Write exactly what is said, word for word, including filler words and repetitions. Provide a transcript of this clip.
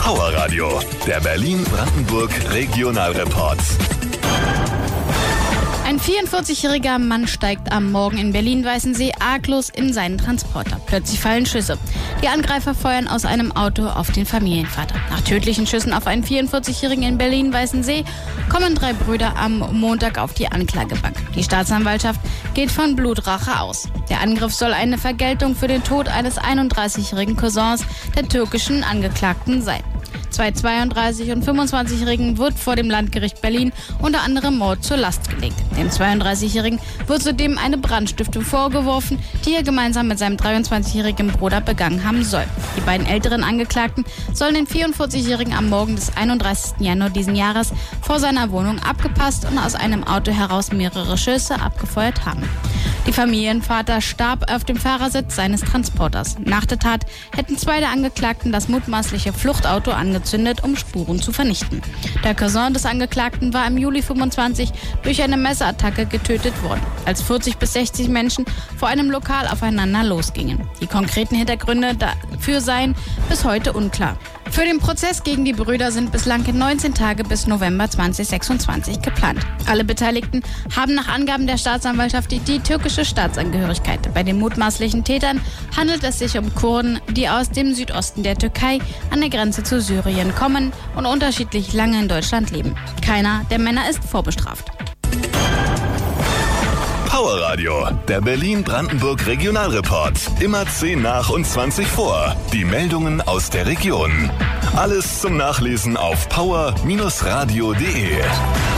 Power Radio, der Berlin-Brandenburg Regionalreport. Ein vierundvierzigjähriger Mann steigt am Morgen in Berlin-Weißensee arglos in seinen Transporter. Plötzlich fallen Schüsse. Die Angreifer feuern aus einem Auto auf den Familienvater. Nach tödlichen Schüssen auf einen vierundvierzigjährigen in Berlin-Weißensee kommen drei Brüder am Montag auf die Anklagebank. Die Staatsanwaltschaft geht von Blutrache aus. Der Angriff soll eine Vergeltung für den Tod eines einunddreißigjährigen Cousins der türkischen Angeklagten sein. Zwei zweiunddreißig- und fünfundzwanzigjährigen wird vor dem Landgericht Berlin unter anderem Mord zur Last gelegt. Dem zweiunddreißigjährigen wird zudem eine Brandstiftung vorgeworfen, die er gemeinsam mit seinem dreiundzwanzigjährigen Bruder begangen haben soll. Die beiden älteren Angeklagten sollen den vierundvierzigjährigen am Morgen des einunddreißigsten Januar diesen Jahres vor seiner Wohnung abgepasst und aus einem Auto heraus mehrere Schüsse abgefeuert haben. Der Familienvater starb auf dem Fahrersitz seines Transporters. Nach der Tat hätten zwei der Angeklagten das mutmaßliche Fluchtauto angezündet, um Spuren zu vernichten. Der Cousin des Angeklagten war im Juli fünfundzwanzig durch eine Messerattacke getötet worden, als vierzig bis sechzig Menschen vor einem Lokal aufeinander losgingen. Die konkreten Hintergründe dafür seien bis heute unklar. Für den Prozess gegen die Brüder sind bislang neunzehn Tage bis November zweitausendsechsundzwanzig geplant. Alle Beteiligten haben nach Angaben der Staatsanwaltschaft die, die türkische Staatsangehörigkeit. Bei den mutmaßlichen Tätern handelt es sich um Kurden, die aus dem Südosten der Türkei an der Grenze zu Syrien kommen und unterschiedlich lange in Deutschland leben. Keiner der Männer ist vorbestraft. Power Radio, der Berlin-Brandenburg Regionalreport. Immer zehn nach und zwanzig vor. Die Meldungen aus der Region. Alles zum Nachlesen auf power Bindestrich radio punkt de.